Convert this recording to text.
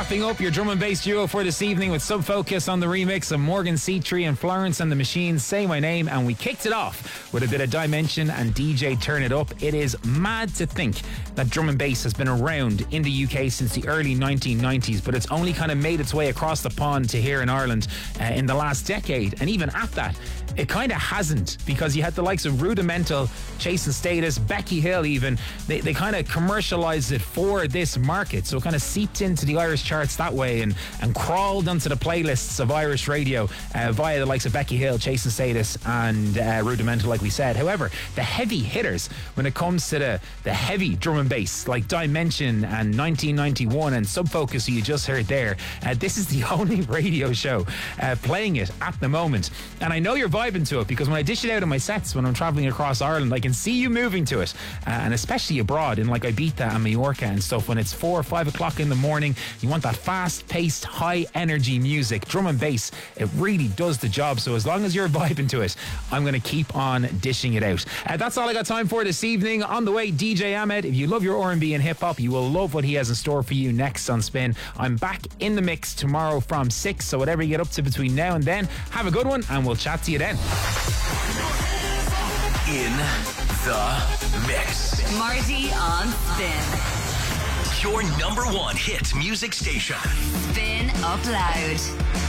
wrapping up your drum and bass duo for this evening with Sub Focus on the remix of Morgan C3 and Florence and the Machine, Say My Name, and we kicked it off with a bit of Dimension and DJ Turn It Up. It is mad to think that drum and bass has been around in the UK since the early 1990s, but it's only kind of made its way across the pond to here in Ireland in the last decade, and even at that, it kind of hasn't, because you had the likes of Rudimental, Chasing Status, Becky Hill even, they kind of commercialised it for this market, so it kind of seeped into the Irish charts that way and crawled onto the playlists of Irish radio via the likes of Becky Hill, Chasing Status and Rudimental, like we said. However, the heavy hitters when it comes to the heavy drum and bass, like Dimension and 1991 and Sub Focus, who you just heard there, this is the only radio show playing it at the moment, and I know you're vibing to it, because when I dish it out in my sets when I'm travelling across Ireland, I can see you moving to it, and especially abroad in like Ibiza and Mallorca and stuff, when it's 4 or 5 o'clock in the morning, you want that fast-paced, high-energy music. Drum and bass, it really does the job, so as long as you're vibing to it, I'm going to keep on dishing it out. That's all I got time for this evening. On the way, DJ Ahmed. If you love your R&B and hip-hop, you will love what he has in store for you next on Spin. I'm back in the mix tomorrow from 6, so whatever you get up to between now and then, have a good one, and we'll chat to you then. In the mix. Marty on Spin. Your number one hit music station. Spin Up Loud.